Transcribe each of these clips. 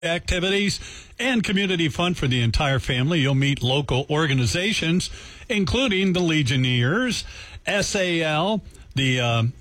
activities and community fun for the entire family. You'll meet local organizations, including the Legionnaires, SAL, the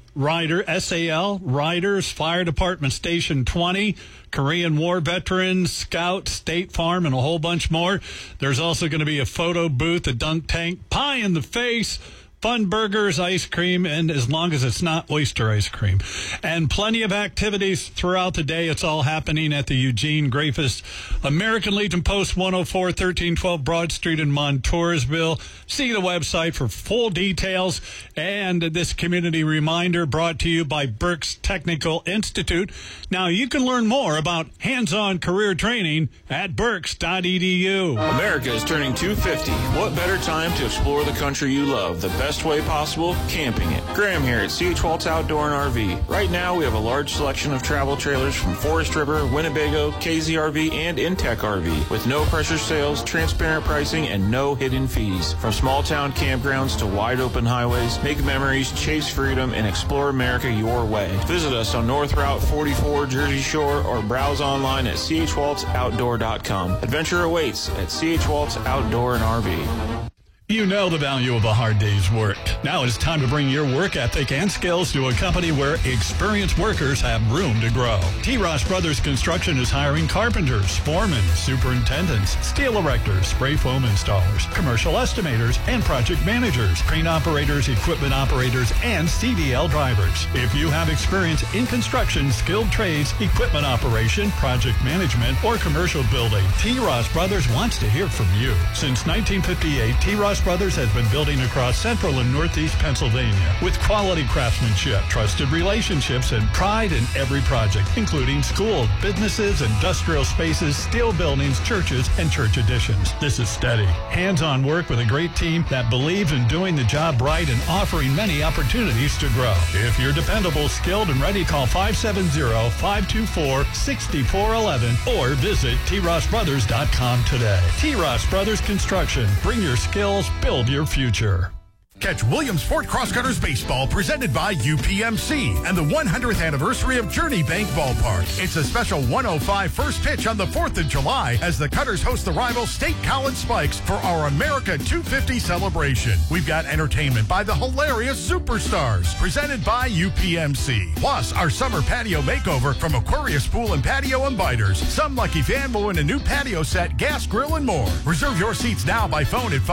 SAL, Riders, Fire Department Station 20, Korean War Veterans, Scout, State Farm, and a whole bunch more. There's also going to be a photo booth, a dunk tank, pie in the face, fun burgers, ice cream, and as long as it's not oyster ice cream. And plenty of activities throughout the day. It's all happening at the Eugene Grafus American Legion Post 104, 1312 Broad Street in Montoursville. See the website for full details. And this community reminder brought to you by Berks Technical Institute. Now, you can learn more about hands-on career training at berks.edu. America is turning 250. What better time to explore the country you love? The best way possible, camping it. Graham here at C.H. Waltz Outdoor and RV. Right now, we have a large selection of travel trailers from Forest River, Winnebago, KZRV, and Intech RV with no pressure sales, transparent pricing, and no hidden fees. From small town campgrounds to wide open highways, make memories, chase freedom, and explore America your way. Visit us on North Route 44, Jersey Shore, or browse online at chwaltzoutdoor.com. Adventure awaits at C.H. Waltz Outdoor and RV. You know the value of a hard day's work. Now it's time to bring your work ethic and skills to a company where experienced workers have room to grow. T. Ross Brothers Construction is hiring carpenters, foremen, superintendents, steel erectors, spray foam installers, commercial estimators, and project managers, crane operators, equipment operators, and CDL drivers. If you have experience in construction, skilled trades, equipment operation, project management, or commercial building, T. Ross Brothers wants to hear from you. Since 1958, T. Ross Brothers has been building across central and northeast Pennsylvania with quality craftsmanship, trusted relationships, and pride in every project, including schools, businesses, industrial spaces, steel buildings, churches, and church additions. This is steady, hands-on work with a great team that believes in doing the job right and offering many opportunities to grow. If you're dependable, skilled, and ready, call 570-524-6411 or visit trossbrothers.com today. T. Ross Brothers Construction. Bring your skills, build your future. Catch Williamsport Crosscutters Baseball presented by UPMC and the 100th anniversary of Journey Bank Ballpark. It's a special 105 first pitch on the 4th of July as the Cutters host the rival State College Spikes for our America 250 celebration. We've got entertainment by the hilarious Superstars presented by UPMC. Plus, our summer patio makeover from Aquarius Pool and Patio and Biters. Some lucky fan will win a new patio set, gas grill, and more. Reserve your seats now by phone at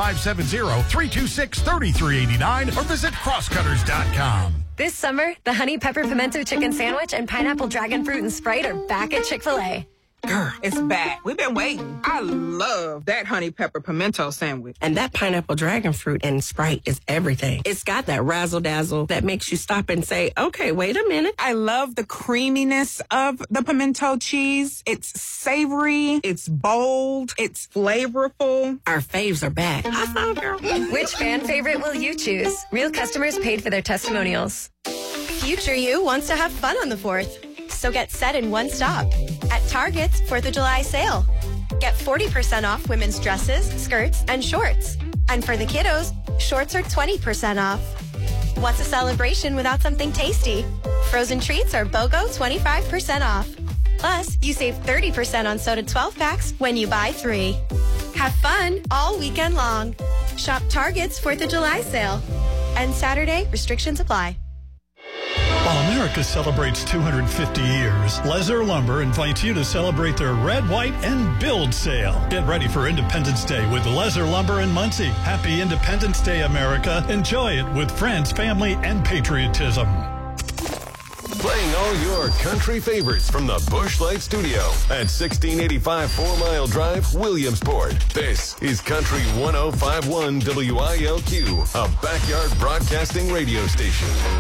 570-326-3389 or visit crosscutters.com. This summer, the Honey Pepper Pimento Chicken Sandwich and Pineapple Dragon Fruit and Sprite are back at Chick-fil-A. Girl, it's back. We've been waiting. I love that honey pepper pimento sandwich. And that pineapple dragon fruit and Sprite is everything. It's got that razzle-dazzle that makes you stop and say, okay, wait a minute. I love the creaminess of the pimento cheese. It's savory. It's bold. It's flavorful. Our faves are back. I found her. Which fan favorite will you choose? Real customers paid for their testimonials. Future you wants to have fun on the 4th. So get set in one stop at Target's 4th of July sale. Get 40% off women's dresses, skirts, and shorts. And for the kiddos, shorts are 20% off. What's a celebration without something tasty? Frozen treats are BOGO 25% off. Plus, you save 30% on soda 12-packs when you buy 3. Have fun all weekend long. Shop Target's 4th of July sale. And Saturday, restrictions apply. While America celebrates 250 years, Lezer Lumber invites you to celebrate their Red, White, and Build sale. Get ready for Independence Day with Lezer Lumber in Muncie. Happy Independence Day, America. Enjoy it with friends, family, and patriotism. Playing all your country favorites from the Busch Light Studio at 1685 4 Mile Drive, Williamsport. This is Country 105.1 WILQ, a backyard broadcasting radio station.